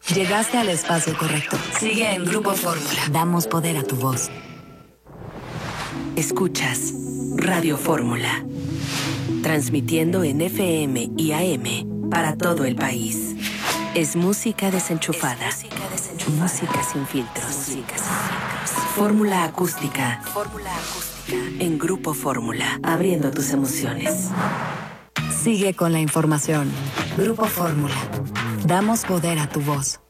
Llegaste al espacio correcto. Sigue en Grupo Fórmula. Damos poder a tu voz. Escuchas Radio Fórmula, transmitiendo en FM y AM para todo el país. Es música desenchufada. Música sin filtros. Fórmula acústica. En Grupo Fórmula, abriendo tus emociones. Sigue con la información. Grupo Fórmula. Damos poder a tu voz.